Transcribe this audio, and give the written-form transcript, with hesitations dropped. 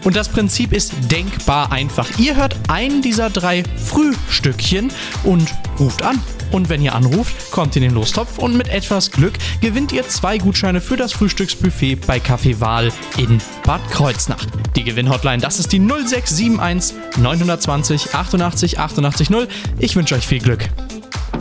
Und das Prinzip ist denkbar einfach. Ihr hört einen dieser 3 Frühstückchen und ruft an. Und wenn ihr anruft, kommt ihr in den Lostopf und mit etwas Glück gewinnt ihr 2 Gutscheine für das Frühstücksbuffet bei Café Wahl in Bad Kreuznach. Die Gewinnhotline, das ist die 0671 920 88 88 0. Ich wünsche euch viel Glück.